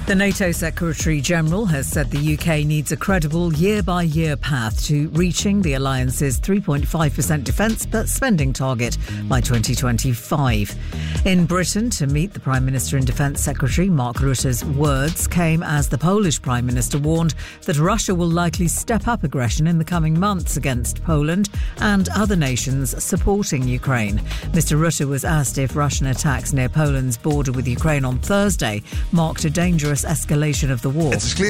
The NATO Secretary-General has said the UK needs a credible year-by-year path to reaching the alliance's 3.5% defence spending target by 2025. In Britain, to meet the Prime Minister and Defence Secretary, Mark Rutte's words came as the Polish Prime Minister warned that Russia will likely step up aggression in the coming months against Poland and other nations supporting Ukraine. Mr. Rutte was asked if Russian attacks near Poland's border with Ukraine on Thursday marked a dangerous escalation of the war.